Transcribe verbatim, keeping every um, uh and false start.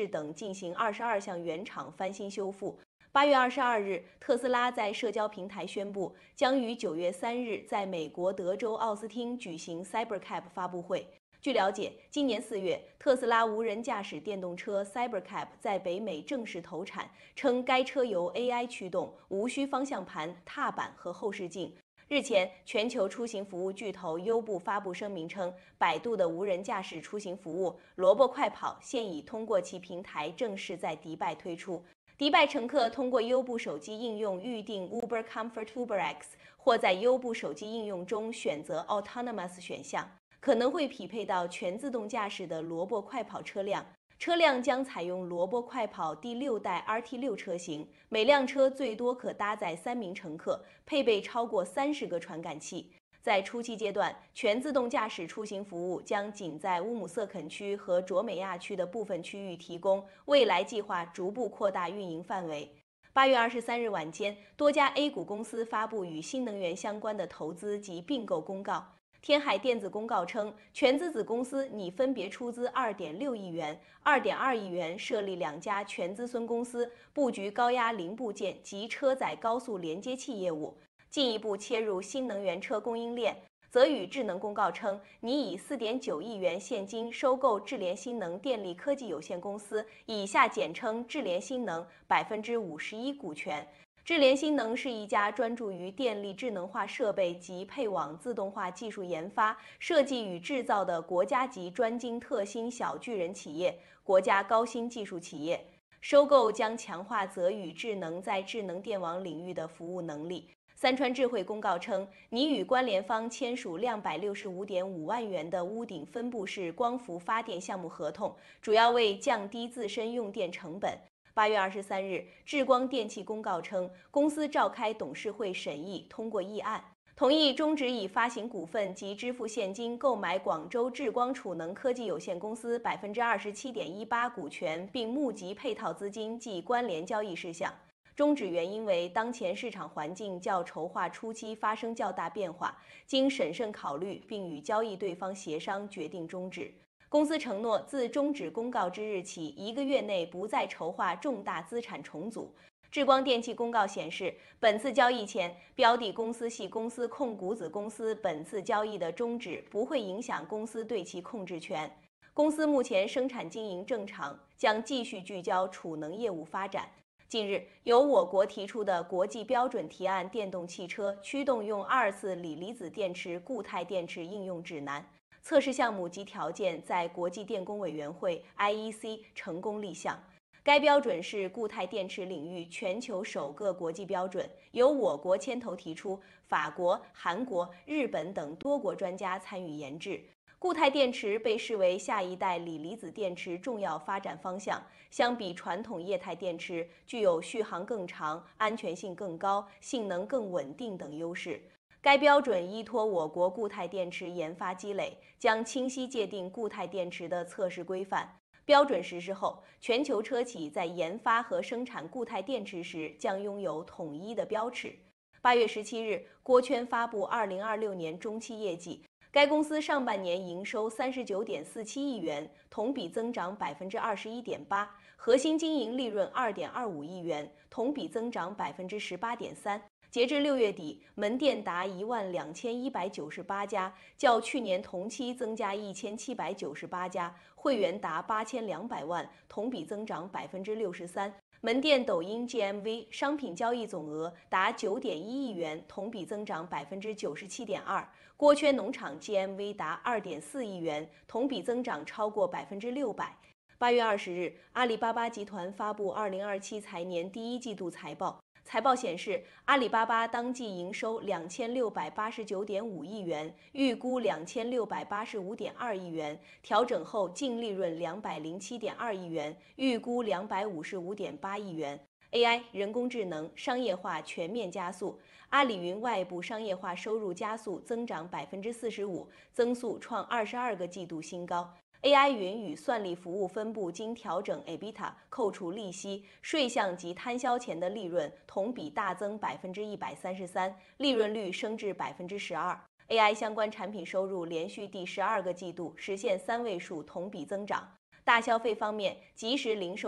室等进行二十二项原厂翻新修复。八月二十二日，特斯拉在社交平台宣布，将于九月三日在美国德州奥斯汀举行 Cybercab 发布会。据了解，今年四月，特斯拉无人驾驶电动车 Cybercab 在北美正式投产，称该车由 A I 驱动，无需方向盘、踏板和后视镜。日前，全球出行服务巨头优步发布声明称，百度的无人驾驶出行服务萝卜快跑现已通过其平台正式在迪拜推出。迪拜乘客通过优步手机应用预订 Uber Comfort Uber X， 或在优步手机应用中选择 Autonomous 选项，可能会匹配到全自动驾驶的萝卜快跑车辆。车辆将采用萝卜快跑第六代 R T 六 车型，每辆车最多可搭载三名乘客，配备超过三十个传感器。在初期阶段，全自动驾驶出行服务将仅在乌姆瑟肯区和卓美亚区的部分区域提供，未来计划逐步扩大运营范围。八月二十三日晚间，多家 A 股公司发布与新能源相关的投资及并购公告。天海电子公告称，全资子公司拟分别出资二点六亿元、二点二亿元设立两家全资孙公司，布局高压零部件及车载高速连接器业务，进一步切入新能源车供应链。泽宇智能公告称，拟以四点九亿元现金收购智联新能电力科技有限公司（以下简称智联新能）百分之五十一股权。智联新能是一家专注于电力智能化设备及配网自动化技术研发、设计与制造的国家级专精特新小巨人企业、国家高新技术企业。收购将强化泽宇智能在智能电网领域的服务能力。三川智慧公告称，拟与关联方签署两百六十五点五万元的屋顶分布式光伏发电项目合同，主要为降低自身用电成本。八月二十三日，智光电气公告称，公司召开董事会审议，通过议案，同意终止以发行股份及支付现金购买广州智光储能科技有限公司百分之二十七点一八股权，并募集配套资金及关联交易事项。终止原因为当前市场环境较筹划初期发生较大变化，经审慎考虑并与交易对方协商，决定终止。公司承诺自终止公告之日起一个月内不再筹划重大资产重组。智光电气公告显示，本次交易前，标的公司系公司控股子公司本次交易的终止不会影响公司对其控制权。公司目前生产经营正常，将继续聚焦储能业务发展。近日，由我国提出的国际标准提案电动汽车驱动用二次锂离子电池固态电池应用指南测试项目及条件在国际电工委员会 I E C 成功立项。该标准是固态电池领域全球首个国际标准，由我国牵头提出，法国、韩国、日本等多国专家参与研制。固态电池被视为下一代锂离子电池重要发展方向，相比传统液态电池，具有续航更长、安全性更高、性能更稳定等优势。该标准依托我国固态电池研发积累，将清晰界定固态电池的测试规范。标准实施后，全球车企在研发和生产固态电池时将拥有统一的标尺。八月十七日，郭圈发布二零二六年中期业绩。该公司上半年营收三十九点四七亿元，同比增长百分之二十一点八，核心经营利润二点二五亿元，同比增长百分之十八点三。截至六月底，门店达一万两千一百九十八家，较去年同期增加一千七百九十八家，会员达八千两百万，同比增长百分之六十三。门店抖音 G M V 商品交易总额达九点一亿元，同比增长百分之九十七点二。郭圈农场 G M V 达二点四亿元，同比增长超过百分之六百。八月二十日，阿里巴巴集团发布二零二七财年第一季度财报。财报显示，阿里巴巴当季营收两千六百八十九点五亿元，预估两千六百八十五点二亿元，调整后净利润两百零七点二亿元，预估两百五十五点八亿元。A I 人工智能商业化全面加速，阿里云外部商业化收入加速增长百分之四十五，增速创二十二个季度新高。A I 云与算力服务分部经调整 EBITDA 扣除利息、税项及摊销前的利润同比大增百分之一百三十三，利润率升至百分之十二。A I 相关产品收入连续第十二个季度实现三位数同比增长。 大消费方面，即时零售